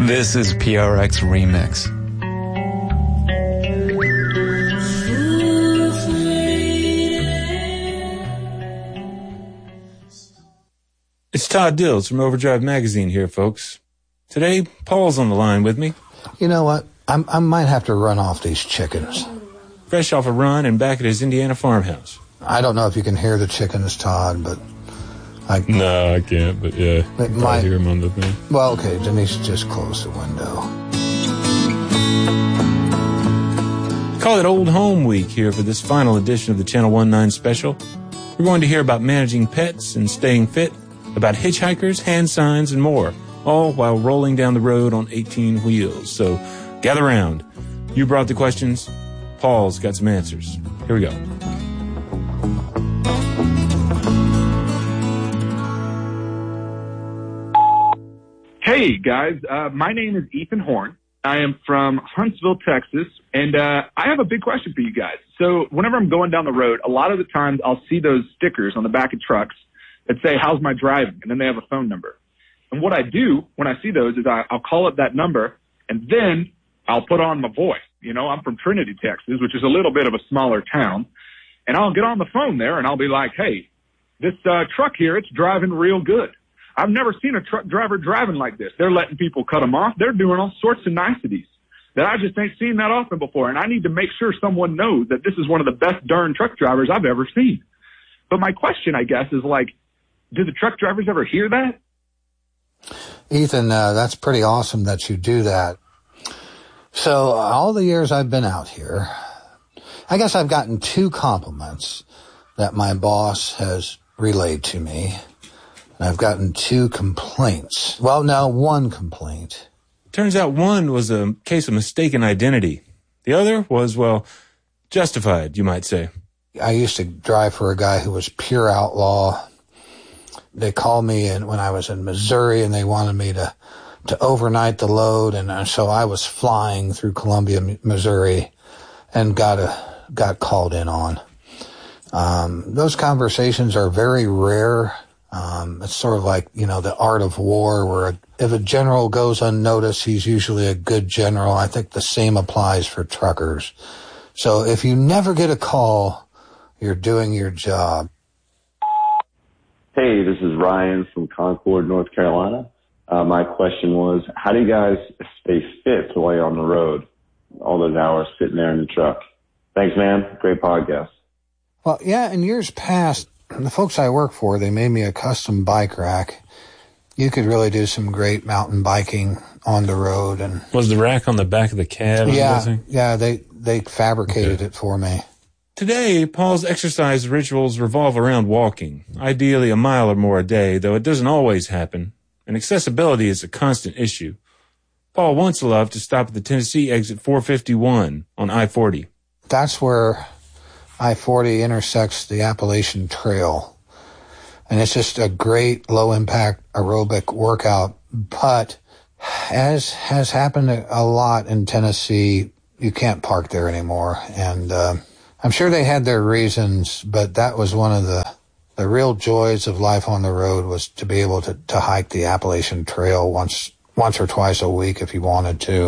This is PRX Remix. It's Todd Dills from Overdrive Magazine here, folks. Today, Paul's on the line with me. You know what? I might have to run off these chickens. Fresh off a run and back at his Indiana farmhouse. I don't know if you can hear the chickens, Todd, but... No, I can't, but yeah. I hear them on the thing. Well, okay, Denise just closed the window. Call it Old Home Week here for this final edition of the Channel 19 special. We're going to hear about managing pets and staying fit, about hitchhikers, hand signs, and more, all while rolling down the road on 18 wheels. So gather round. You brought the questions. Paul's got some answers. Here we go. Hey, guys. My name is Ethan Horn. I am from Huntsville, Texas, and I have a big question for you guys. So whenever I'm going down the road, a lot of the times I'll see those stickers on the back of trucks that say, "How's my driving?" And then they have a phone number. And what I do when I see those is I'll call up that number, and then I'll put on my voice. You know, I'm from Trinity, Texas, which is a little bit of a smaller town. And I'll get on the phone there, and I'll be like, "Hey, this truck here, it's driving real good. I've never seen a truck driver driving like this. They're letting people cut them off. They're doing all sorts of niceties that I just ain't seen that often before. And I need to make sure someone knows that this is one of the best darn truck drivers I've ever seen." But my question, I guess, is like, do the truck drivers ever hear that? Ethan, that's pretty awesome that you do that. So all the years I've been out here, I guess I've gotten 2 compliments that my boss has relayed to me. And I've gotten 2 complaints. Well, no, 1 complaint. Turns out one was a case of mistaken identity. The other was, well, justified, you might say. I used to drive for a guy who was pure outlaw. They called me when I was in Missouri, and they wanted me to overnight the load. And so I was flying through Columbia, Missouri, and got called in on. Those conversations are very rare. It's sort of like, you know, the art of war, where if a general goes unnoticed, he's usually a good general. I think the same applies for truckers. So if you never get a call, you're doing your job. Hey, this is Ryan from Concord, North Carolina. My question was, how do you guys stay fit while you're on the road? All those hours sitting there in the truck. Thanks, man. Great podcast. Well, yeah, in years past, the folks I work for, they made me a custom bike rack. You could really do some great mountain biking on the road. And was the rack on the back of the cab? Yeah, they fabricated it for me. Today, Paul's exercise rituals revolve around walking, ideally a mile or more a day, though it doesn't always happen, and accessibility is a constant issue. Paul once loved to stop at the Tennessee exit 451 on I-40. That's where I-40 intersects the Appalachian Trail. And it's just a great low-impact aerobic workout. But as has happened a lot in Tennessee, you can't park there anymore. And I'm sure they had their reasons, but that was one of the real joys of life on the road, was to be able to hike the Appalachian Trail once or twice a week if you wanted to.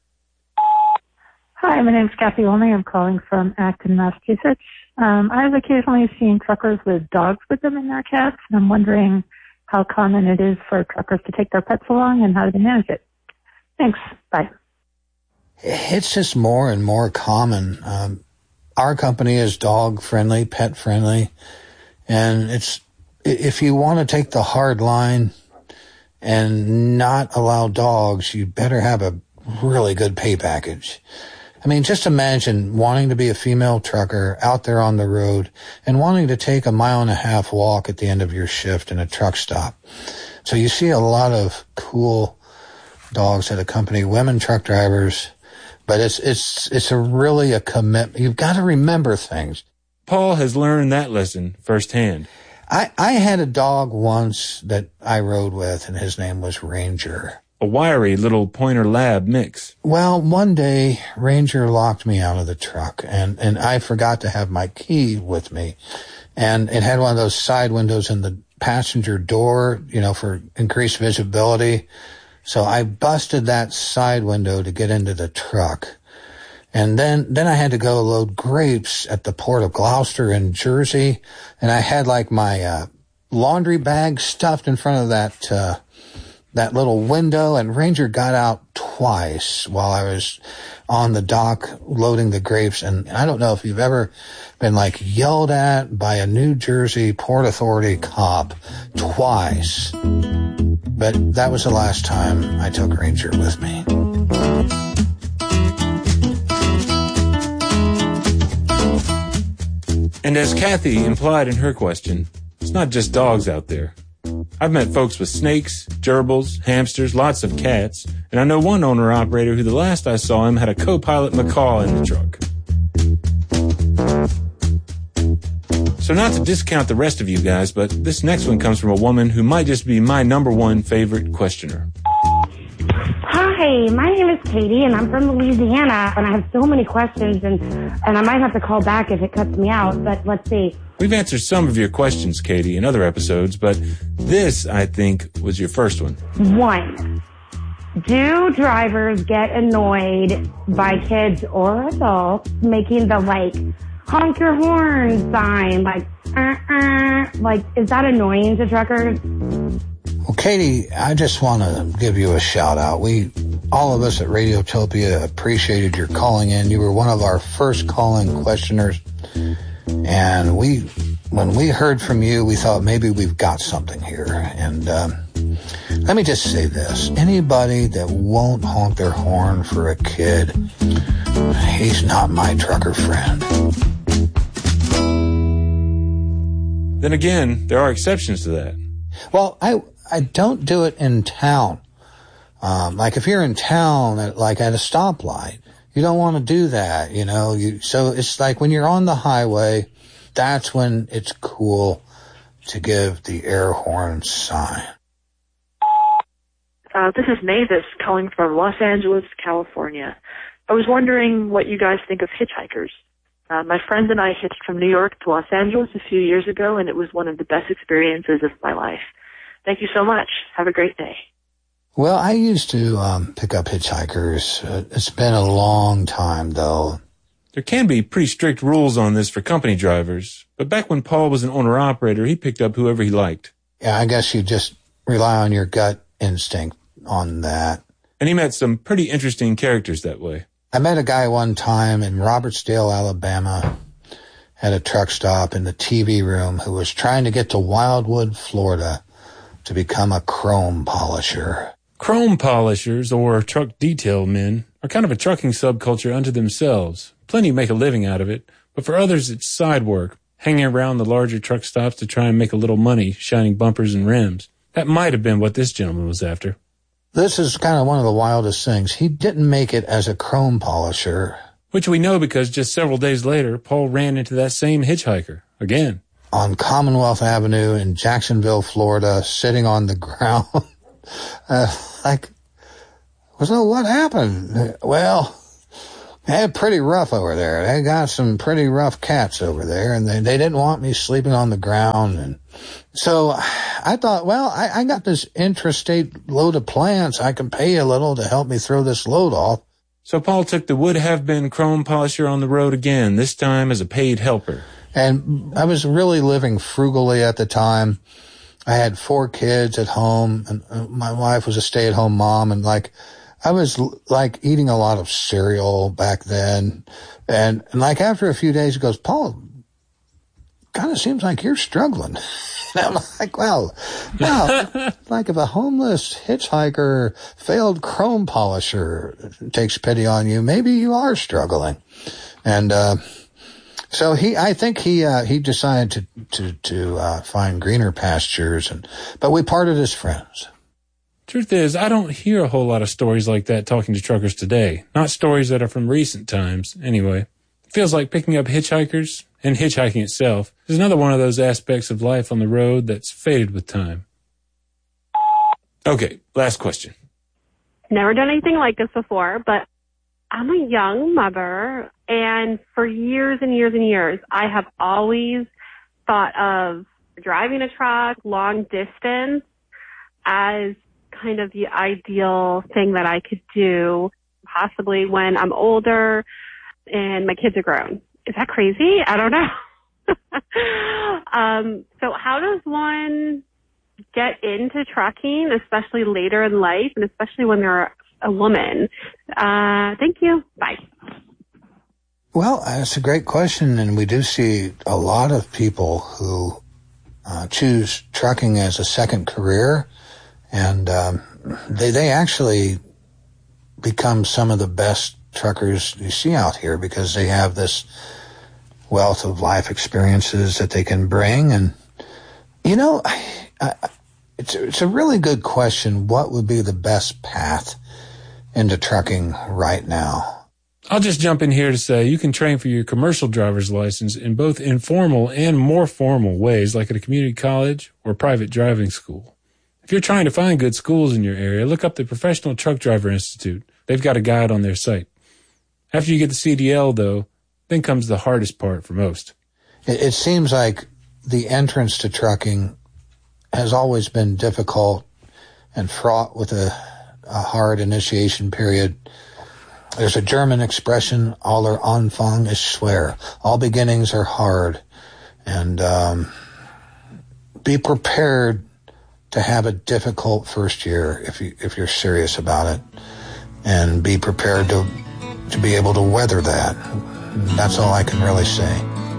Hi, my name's Kathy Olney. I'm calling from Acton, Massachusetts. I've occasionally seen truckers with dogs with them in their cabs, and I'm wondering how common it is for truckers to take their pets along and how do they manage it. Thanks. Bye. It's just more and more common. Our company is dog-friendly, pet-friendly, and if you want to take the hard line and not allow dogs, you better have a really good pay package. I mean, just imagine wanting to be a female trucker out there on the road and wanting to take a 1.5 mile walk at the end of your shift in a truck stop. So you see a lot of cool dogs that accompany women truck drivers, but it's really a commitment. You've got to remember things. Paul has learned that lesson firsthand. I had a dog once that I rode with, and his name was Ranger. A wiry little pointer lab mix. Well, one day, Ranger locked me out of the truck, and I forgot to have my key with me. And it had one of those side windows in the passenger door, you know, for increased visibility. So I busted that side window to get into the truck. And then I had to go load grapes at the Port of Gloucester in Jersey. And I had like my laundry bag stuffed in front of that little window, and Ranger got out twice while I was on the dock loading the grapes. And I don't know if you've ever been like yelled at by a New Jersey Port Authority cop twice. But that was the last time I took Ranger with me. And as Kathy implied in her question, it's not just dogs out there. I've met folks with snakes, gerbils, hamsters, lots of cats, and I know one owner-operator who the last I saw him had a co-pilot macaw in the truck. So not to discount the rest of you guys, but this next one comes from a woman who might just be my number one favorite questioner. Hi, my name is Katie, and I'm from Louisiana, and I have so many questions, and I might have to call back if it cuts me out, but let's see. We've answered some of your questions, Katie, in other episodes, but this, I think, was your first one. 1, do drivers get annoyed by kids or adults making the, like, honk your horn sign, like, like, is that annoying to truckers? Well, Katie, I just want to give you a shout out. All of us at Radiotopia appreciated your calling in. You were one of our first call-in questioners. And when we heard from you, we thought maybe we've got something here. And let me just say this. Anybody that won't honk their horn for a kid, he's not my trucker friend. Then again, there are exceptions to that. Well, I don't do it in town. Like if you're in town, like at a stoplight, you don't want to do that, you know. So it's like when you're on the highway, that's when it's cool to give the air horn sign. This is Mavis calling from Los Angeles, California. I was wondering what you guys think of hitchhikers. My friend and I hitched from New York to Los Angeles a few years ago, and it was one of the best experiences of my life. Thank you so much. Have a great day. Well, I used to pick up hitchhikers. It's been a long time, though. There can be pretty strict rules on this for company drivers, but back when Paul was an owner-operator, he picked up whoever he liked. Yeah, I guess you just rely on your gut instinct on that. And he met some pretty interesting characters that way. I met a guy one time in Robertsdale, Alabama, at a truck stop in the TV room who was trying to get to Wildwood, Florida to become a chrome polisher. Chrome polishers, or truck detail men, are kind of a trucking subculture unto themselves. Plenty make a living out of it, but for others it's side work, hanging around the larger truck stops to try and make a little money, shining bumpers and rims. That might have been what this gentleman was after. This is kind of one of the wildest things. He didn't make it as a chrome polisher. Which we know because just several days later, Paul ran into that same hitchhiker again. On Commonwealth Avenue in Jacksonville, Florida, sitting on the ground. So what happened? Well, they pretty rough over there. They got some pretty rough cats over there, and they didn't want me sleeping on the ground. And so I thought, well, I got this intrastate load of plants. I can pay a little to help me throw this load off. So Paul took the would-have-been chrome polisher on the road again, this time as a paid helper. And I was really living frugally at the time. I had 4 kids at home, and my wife was a stay-at-home mom, and I was eating a lot of cereal back then. And after a few days, he goes, Paul, kind of seems like you're struggling. And I'm like, well, like if a homeless hitchhiker, failed chrome polisher takes pity on you, maybe you are struggling. And, so I think he decided to find greener pastures, but we parted as friends. Truth is, I don't hear a whole lot of stories like that talking to truckers today. Not stories that are from recent times, anyway. It feels like picking up hitchhikers, and hitchhiking itself, is another one of those aspects of life on the road that's faded with time. Okay, last question. Never done anything like this before, but I'm a young mother, and for years and years and years, I have always thought of driving a truck long distance as kind of the ideal thing that I could do, possibly when I'm older and my kids are grown. Is that crazy? I don't know. So how does one get into trucking, especially later in life, and especially when they're a woman? Thank you. Bye. Well, that's a great question, and we do see a lot of people who choose trucking as a second career, and they actually become some of the best truckers you see out here because they have this wealth of life experiences that they can bring. And, you know, it's a really good question. What would be the best path into trucking right now? I'll just jump in here to say you can train for your commercial driver's license in both informal and more formal ways, like at a community college or private driving school. If you're trying to find good schools in your area, look up the Professional Truck Driver Institute. They've got a guide on their site. After you get the CDL, though, then comes the hardest part for most. It seems like the entrance to trucking has always been difficult and fraught with a hard initiation period. There's a German expression, aller Anfang ist schwer. All beginnings are hard. And be prepared to have a difficult first year if you're serious about it. And be prepared to be able to weather that. That's all I can really say.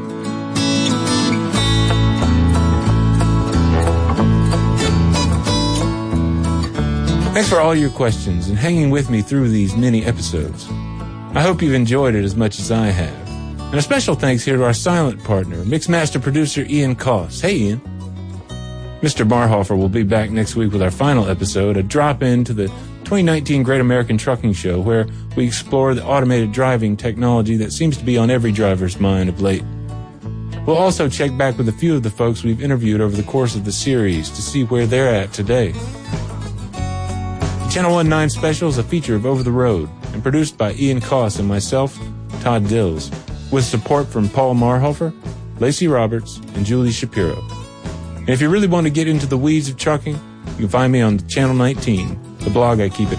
Thanks for all your questions and hanging with me through these mini episodes. I hope you've enjoyed it as much as I have. And a special thanks here to our silent partner, Mixmaster producer Ian Koss. Hey, Ian. Mr. Marhofer will be back next week with our final episode, a drop-in to the 2019 Great American Trucking Show, where we explore the automated driving technology that seems to be on every driver's mind of late. We'll also check back with a few of the folks we've interviewed over the course of the series to see where they're at today. Channel 19 Special is a feature of Over the Road and produced by Ian Koss and myself, Todd Dills, with support from Paul Marhofer, Lacey Roberts, and Julie Shapiro. And if you really want to get into the weeds of trucking, you can find me on Channel 19, the blog I keep at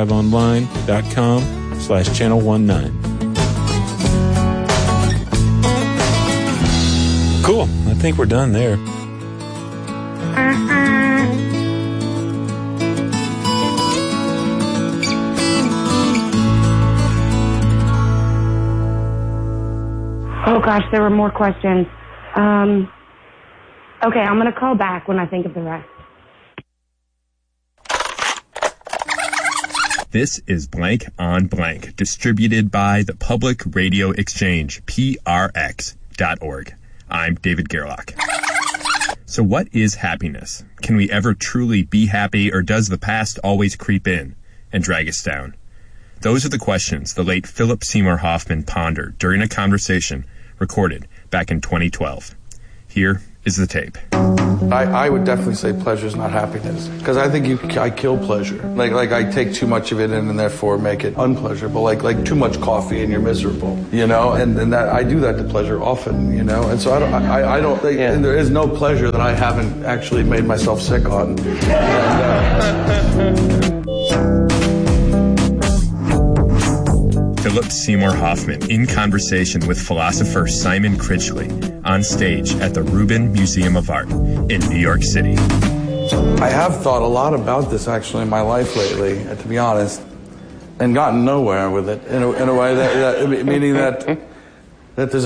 overdriveonline.com/channel19. Cool. I think we're done there. Oh, gosh, there were more questions. Okay, I'm going to call back when I think of the rest. This is Blank on Blank, distributed by the Public Radio Exchange, PRX.org. I'm David Gerlach. So what is happiness? Can we ever truly be happy, or does the past always creep in and drag us down? Those are the questions the late Philip Seymour Hoffman pondered during a conversation recorded back in 2012. Here is the tape. I would definitely say pleasure is not happiness, because I think I kill pleasure. Like I take too much of it in and therefore make it unpleasurable. Like too much coffee and you're miserable, you know. And that I do that to pleasure often, you know. And so I don't think and there is no pleasure that I haven't actually made myself sick on. Philip Seymour Hoffman in conversation with philosopher Simon Critchley on stage at the Rubin Museum of Art in New York City. I have thought a lot about this actually in my life lately, to be honest, and gotten nowhere with it in a way that meaning that there's